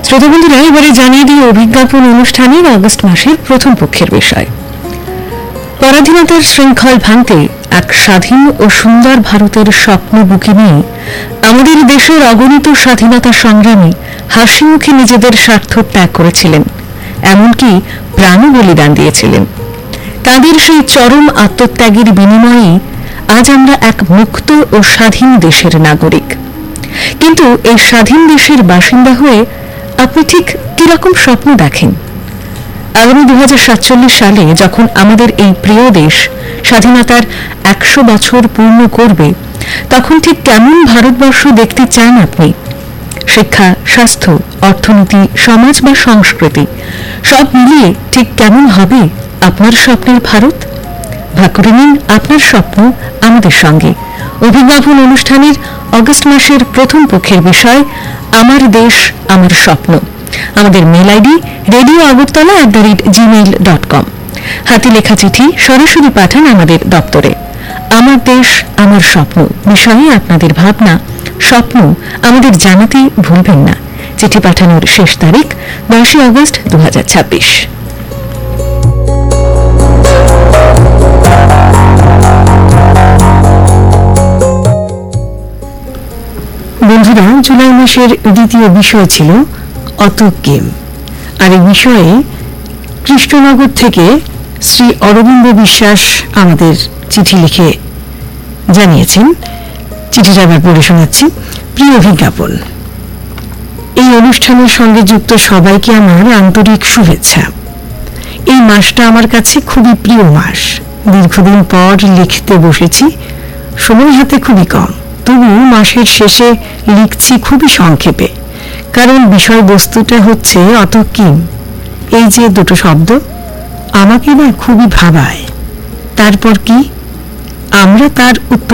শ্রোতা বন্ধুরা, এবারে জানিয়ে দিয়ে অভিজ্ঞাপন অনুষ্ঠানের আগস্ট মাসের প্রথম পক্ষের বিষয়। পরাধীনতার শৃঙ্খল ভাঙতে এক স্বাধীন ও সুন্দর ভারতের স্বপ্ন বুকে নিয়ে আমাদের দেশের অগণিত স্বাধীনতা সংগ্রামী হাসি মুখে নিজেদের স্বার্থ ত্যাগ করেছিলেন, এমনকি প্রাণ বলিদান দিয়েছিলেন। তাদের সেই চরম আত্মত্যাগের বিনিময়ে আজ আমরা এক মুক্ত ও স্বাধীন দেশের নাগরিক। কিন্তু এই স্বাধীন দেশের বাসিন্দা হয়ে আপনি ঠিক কিরকম স্বপ্ন দেখেন? আগামী 2047 সালে যখন আমাদের এই প্রিয় দেশ স্বাধীনতার 100 বছর পূর্ণ করবে, তখন ঠিক কেমন ভারতবর্ষ দেখতে চান আপনি? শিক্ষা, স্বাস্থ্য, অর্থনীতি, সমাজ বা সংস্কৃতি সব মিলিয়ে ঠিক কেমন হবে আপনার স্বপ্নের ভারত? ভাগ করে নিন আপনার স্বপ্ন আমাদের সঙ্গে। অভিজ্ঞাপন অনুষ্ঠানের অগস্ট মাসের প্রথম পক্ষের বিষয় আমার দেশ আমার স্বপ্ন। আমাদের মেল আইডি radio.agartala@gmail.com। হাতে লেখা চিঠি সরাসরি পাঠান আমাদের দপ্তরে। আমার দেশ আমার স্বপ্ন বিষয়ে আপনাদের ভাবনা, স্বপ্ন আমাদের জানাতে ভুলবেন না। চিঠি পাঠানোর শেষ তারিখ 10 আগস্ট 2026। বন্ধুরা, জুলাই মাসের দ্বিতীয় বিষয় ছিল অতক গেম। আর এই বিষয়ে কৃষ্ণনগর থেকে শ্রী অরবিন্দ বিশ্বাস আমাদের চিঠি লিখে জানিয়েছেন। চিঠিটা আবার পড়ে শোনাচ্ছি। প্রিয় অভিজ্ঞাপন, এই অনুষ্ঠানের সঙ্গে যুক্ত সবাইকে আমার আন্তরিক শুভেচ্ছা। এই মাসটা আমার কাছে খুবই প্রিয় মাস। দীর্ঘদিন পর লিখতে বসেছি, সময় হাতে খুবই কম। তবু মাসের শেষে লিখছি খুবই সংক্ষেপে, কারণ বিষয়বস্তুটা হচ্ছে অতক গেম। এই যে দুটো শব্দ আমাকে না খুবই ভাবায়। তারপর কি আমরা তার উত্তর